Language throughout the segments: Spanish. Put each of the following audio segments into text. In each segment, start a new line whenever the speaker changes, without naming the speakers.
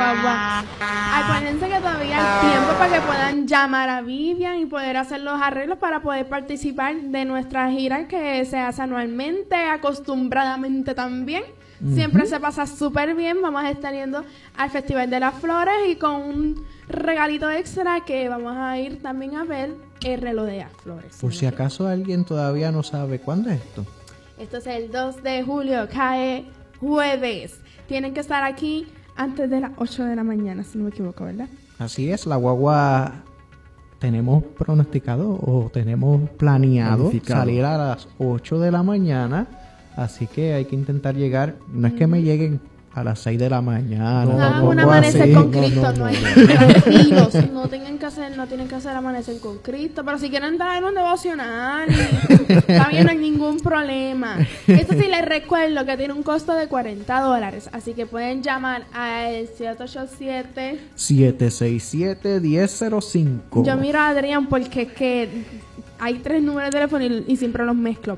guagua. Acuérdense que todavía hay tiempo para que puedan llamar a Vivian y poder hacer los arreglos para poder participar de nuestra gira que se hace anualmente, acostumbradamente también. Siempre se pasa súper bien. Vamos a estar yendo al Festival de las Flores y con un regalito extra que vamos a ir también a ver el reloj de las flores.
Por si acaso alguien todavía no sabe, ¿cuándo es esto?
Esto es el 2 de julio, cae jueves. Tienen que estar aquí antes de las 8 de la mañana, si no me equivoco, ¿verdad?
Así es, la guagua tenemos pronosticado o tenemos planeado salir a las 8 de la mañana. Así que hay que intentar llegar, no es que me lleguen a las 6 de la mañana.
No, un amanecer con Cristo, no hay. Tranquilos, no tienen que hacer amanecer con Cristo, pero si quieren dar en un devocional, está bien, no hay ningún problema. Esto sí les recuerdo que tiene un costo de $40, así que pueden llamar al
787-1005.
Yo miro a Adrián porque es que hay 3 números de teléfono y siempre los mezclo.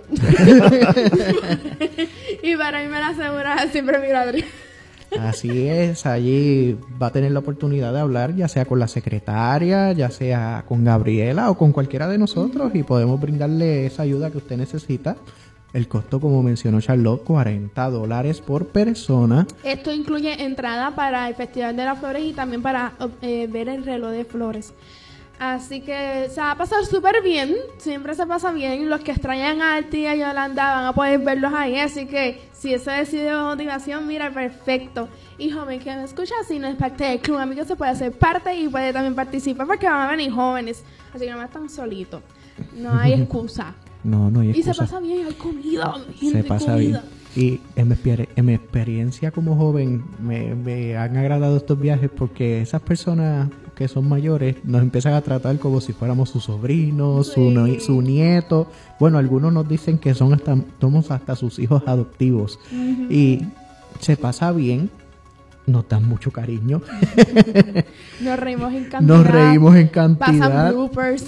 Y para mí me la asegura siempre miro a Adrián.
Así es, allí va a tener la oportunidad de hablar ya sea con la secretaria, ya sea con Gabriela o con cualquiera de nosotros y podemos brindarle esa ayuda que usted necesita. El costo, como mencionó Charlotte, $40 por persona.
Esto incluye entrada para el Festival de las Flores y también para ver el reloj de flores. Así que se va a pasar súper bien, siempre se pasa bien. Los que extrañan a Arti y a Yolanda van a poder verlos ahí, así que si eso es de motivación, mira, perfecto. Y joven que me escucha, si no es parte del club, amigo, se puede hacer parte y puede también participar porque van a venir jóvenes, así que no están solitos, no hay excusa.
No hay excusa.
Y se pasa bien, hay comida,
se pasa bien. Y en mi experiencia como joven me han agradado estos viajes porque esas personas que son mayores nos empiezan a tratar como si fuéramos sus sobrinos, sí, su nieto. Bueno, algunos nos dicen que somos hasta sus hijos adoptivos. Y se pasa bien, nos dan mucho cariño.
Nos reímos en cantidad. Pasan bloopers.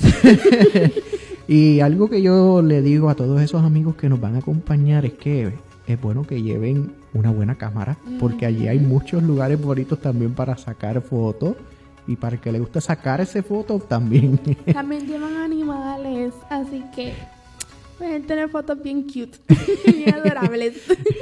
Y algo que yo le digo a todos esos amigos que nos van a acompañar es que es bueno que lleven una buena cámara, porque allí hay muchos lugares bonitos también para sacar fotos. Y para el que le guste sacar ese foto también.
También llevan animales, así que pueden tener fotos bien cute, bien adorables.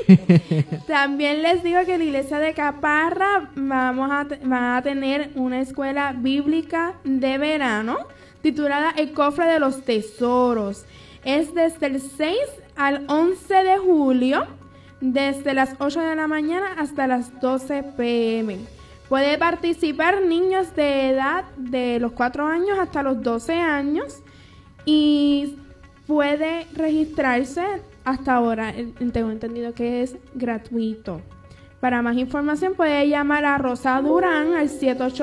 También les digo que la iglesia de Caparra va a tener una escuela bíblica de verano titulada El Cofre de los Tesoros. Es desde el 6 al 11 de julio, desde las 8 de la mañana hasta las 12 p.m. Puede participar niños de edad de los 4 años hasta los 12 años y puede registrarse hasta ahora. Tengo entendido que es gratuito. Para más información puede llamar a Rosa Durán al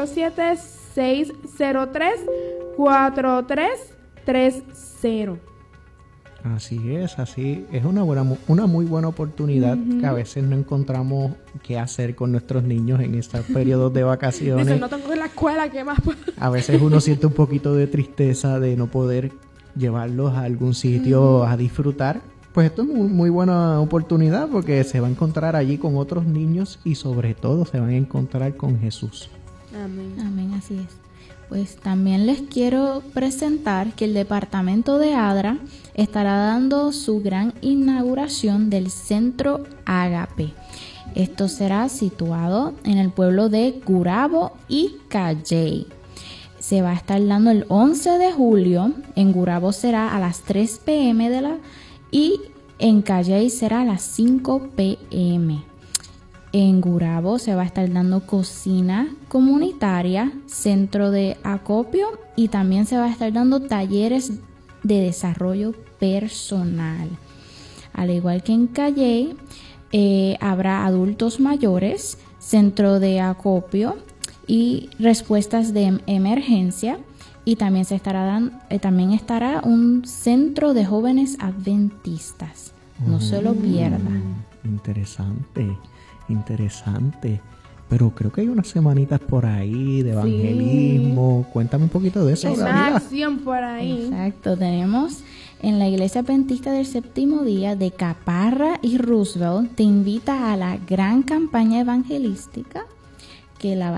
787-603-4330.
Así es una muy buena oportunidad que a veces no encontramos qué hacer con nuestros niños en estos periodos de vacaciones.
Dicen, no tengo en la escuela, ¿qué más puedo?
A veces uno siente un poquito de tristeza de no poder llevarlos a algún sitio a disfrutar. Pues esto es muy buena oportunidad porque se va a encontrar allí con otros niños y sobre todo se van a encontrar con Jesús.
Amén, así es. Pues también les quiero presentar que el departamento de ADRA estará dando su gran inauguración del Centro Ágape. Esto será situado en el pueblo de Gurabo y Calley. Se va a estar dando el 11 de julio. En Gurabo será a las 3 p.m. y en Calley será a las 5 p.m. En Gurabo se va a estar dando cocina comunitaria, centro de acopio y también se va a estar dando talleres de desarrollo personal. Al igual que en Calley, habrá adultos mayores, centro de acopio y respuestas de emergencia. Y también también estará un centro de jóvenes adventistas. No se lo pierda.
Interesante. Pero creo que hay unas semanitas por ahí de evangelismo. Sí. Cuéntame un poquito de eso.
Hay más acción por ahí.
Exacto. Tenemos en la Iglesia Adventista del Séptimo Día de Caparra y Roosevelt. Te invita a la gran campaña evangelística que la